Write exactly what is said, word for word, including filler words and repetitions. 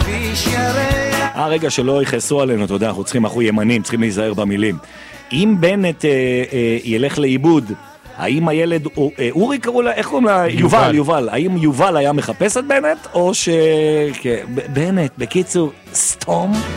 הרגע שלא יכעסו עלינו, אתה יודע, אנחנו צריכים, אנחנו ימנים, צריכים להיזהר במילים. אם בנט אה, אה, ילך לאיבוד, האם הילד, אה, אורי קראו לה, איך קוראים לה? יובל, יובל, יובל. האם יובל היה מחפש את בנט, או ש... בנט, בקיצור, סתום.